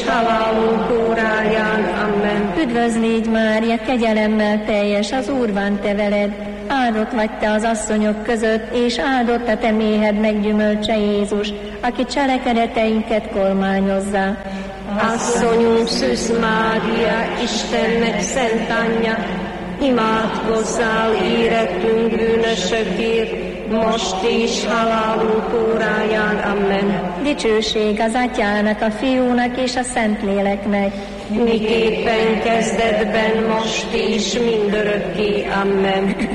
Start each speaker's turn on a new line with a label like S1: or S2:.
S1: halálunk óráján. Amen.
S2: Üdvözl légy, Mária, kegyelemmel teljes, az Úr van te veled. Áldott vagy te az asszonyok között, és áldott a te méhed meggyümölcse Jézus, aki cselekedeteinket kormányozza.
S1: Asszonyunk Szűz Mária, Istennek szent anyja, imádkozzál érettünk bűnösökért, most és halálunk óráján. Amen.
S2: Dicsőség az Atyának, a Fiúnak és a Szentléleknek,
S1: miképpen kezdetben, most és mindörökké. Amen.